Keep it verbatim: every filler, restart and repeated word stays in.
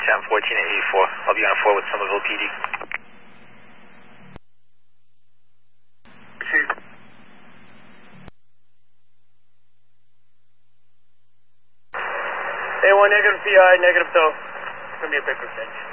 seven fourteen at eighty-four. I'll be on four with Somerville P D. A one negative P I, negative though. It's going to be a big percentage.